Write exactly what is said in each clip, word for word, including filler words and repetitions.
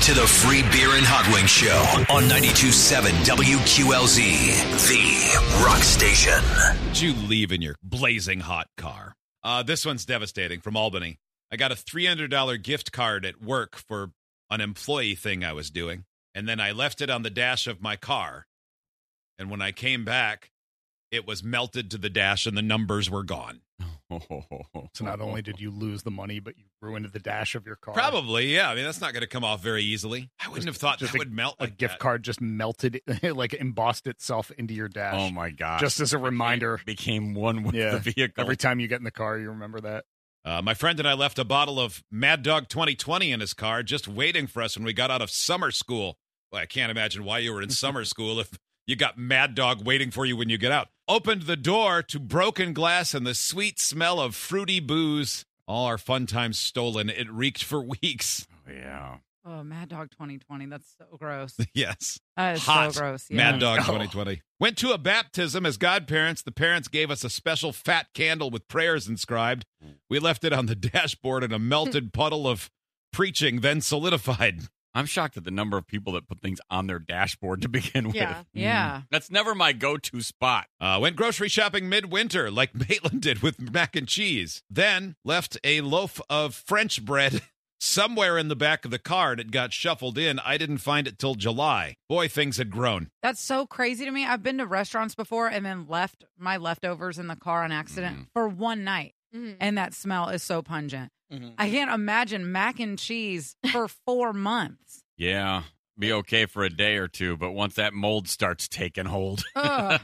to the Free Beer and Hot Wings Show on ninety-two point seven W Q L Z, the rock station. Did you leave in your blazing hot car? Uh, this one's devastating from Albany. I got a three hundred dollars gift card at work for an employee thing I was doing, and then I left it on the dash of my car. And when I came back, it was melted to the dash and the numbers were gone. So not only did you lose the money, but you ruined the dash of your car. Probably, yeah. I mean, that's not going to come off very easily. I wouldn't Just- have thought just that a- would melt A like gift that. card just melted, like embossed itself into your dash. Oh my gosh. Just as a reminder. It became one with Yeah. the vehicle. Every time you get in the car, you remember that. Uh, my friend and I left a bottle of Mad Dog twenty twenty in his car just waiting for us when we got out of summer school. Well, I can't imagine why you were in summer school if you got Mad Dog waiting for you when you get out. Opened the door to broken glass and the sweet smell of fruity booze. All our fun times stolen. It reeked for weeks. Oh, yeah. Oh, Mad Dog twenty twenty. That's so gross. Yes. That is Hot so gross. Yeah. Mad Dog Oh. twenty twenty. Went to a baptism as godparents. The parents gave us a special fat candle with prayers inscribed. We left it on the dashboard in a melted puddle of preaching, then solidified. I'm shocked at the number of people that put things on their dashboard to begin with. Yeah. Yeah. That's never my go-to spot. Uh, went grocery shopping midwinter like Maitland did with mac and cheese. Then left a loaf of French bread somewhere in the back of the car and it got shuffled in. I didn't find it till July. Boy, things had grown. That's so crazy to me. I've been to restaurants before and then left my leftovers in the car on accident Mhm. for one night. Mhm. And that smell is so pungent. Mhm. I can't imagine mac and cheese for four months. Yeah. Be okay for a day or two, but once that mold starts taking hold, Ugh.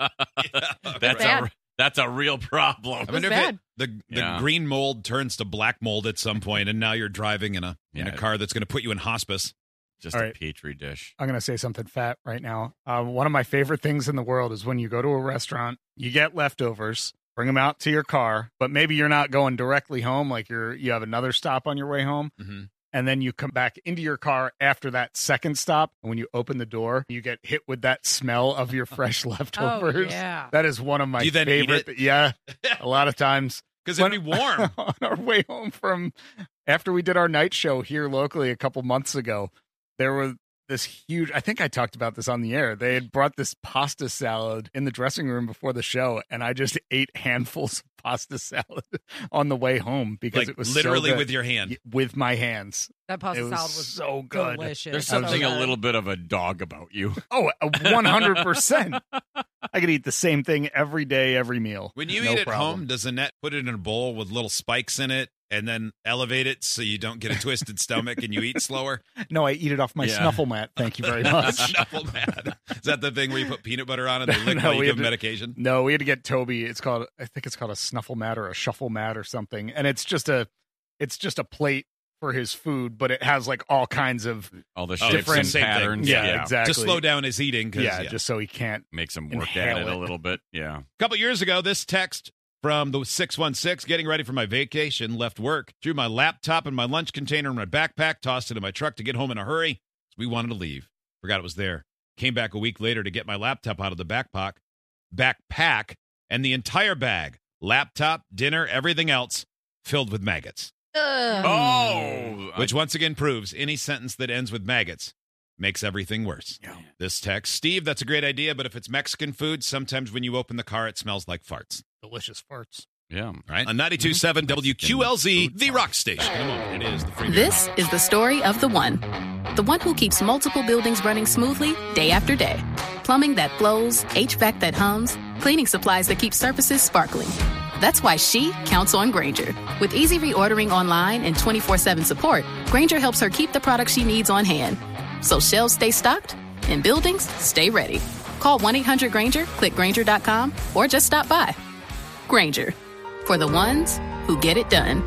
that's bad. a that's a real problem. I was mean, if bad. it, the the Yeah. green mold turns to black mold at some point, and now you're driving in a in a Yeah. car that's going to put you in hospice. Just All a right. petri dish. I'm going to say something fat right now. Uh, one of my favorite things in the world is when you go to a restaurant, you get leftovers, bring them out to your car, but maybe you're not going directly home. Like you're, you have another stop on your way home. Mm-hmm. And then you come back into your car after that second stop. And when you open the door, you get hit with that smell of your fresh leftovers. Oh, yeah. That is one of my Do you then eat favorite. it? Yeah. A lot of times. Because it'd be When- warm. On our way home from after we did our night show here locally a couple months ago, there was this huge, I think I talked about this on the air. They had brought this pasta salad in the dressing room before the show, and I just ate handfuls of pasta salad on the way home because Like it was literally so good. with your hand. Y- with my hands. That pasta It was salad was so good. delicious. There's So something a good. little bit of a dog about you. Oh, one hundred percent. I could eat the same thing every day, every meal. When you No eat at problem. home, does Annette put it in a bowl with little spikes in it and then elevate it so you don't get a twisted stomach and you eat slower? No, I eat it off my Yeah. snuffle mat. Thank you very much. Snuffle mat. Is that the thing where you put peanut butter on it and they lick No, while we you had give them to- medication? No, we had to get Toby. It's called, I think it's called a snuffle mat or a shuffle mat or something. And it's just a, it's just a plate for his food, but it has like all kinds of, All the Oh, shapes different- and same thing. patterns. yeah, exactly. To slow down his eating. 'cause, Yeah, yeah. just so he can't. Makes them work Inhale at it, it. a little bit. Yeah. A couple years ago, this text from the six one six, getting ready for my vacation, left work, threw my laptop and my lunch container in my backpack, tossed it in my truck to get home in a hurry. So we wanted to leave. Forgot it was there. Came back a week later to get my laptop out of the backpack, backpack, and the entire bag, laptop, dinner, everything else, filled with maggots. Ugh. Oh, Which once again proves any sentence that ends with maggots makes everything worse. Yeah. This text, Steve, that's a great idea, but if it's Mexican food, sometimes when you open the car, it smells like farts. Delicious farts. yeah. All right. On ninety-two point seven W Q L Z, the rock station. In a moment, it is the free This is the story of the one. The one who keeps multiple buildings running smoothly day after day. Plumbing that flows, H V A C that hums, cleaning supplies that keep surfaces sparkling. That's why she counts on Grainger. With easy reordering online and twenty-four seven support, Grainger helps her keep the products she needs on hand. So shelves stay stocked and buildings stay ready. Call one eight hundred Grainger, click Grainger dot com, or just stop by. Grainger, for the ones who get it done.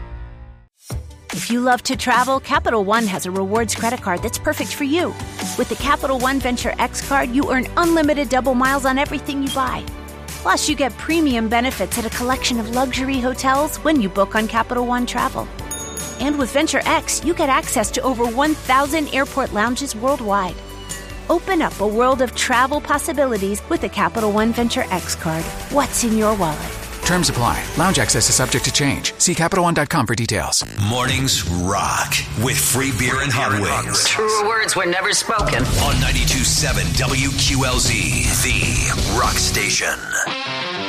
If you love to travel, Capital One has a rewards credit card that's perfect for you. With the Capital One Venture X card, you earn unlimited double miles on everything you buy. Plus, you get premium benefits at a collection of luxury hotels when you book on Capital One Travel. And with Venture X, you get access to over one thousand airport lounges worldwide. Open up a world of travel possibilities with the Capital One Venture X card. What's in your wallet? Terms apply. Lounge access is subject to change. See Capital One dot com for details. Mornings rock with free beer and hot wings. Truer words were never spoken. On ninety-two point seven W Q L Z, the rock station.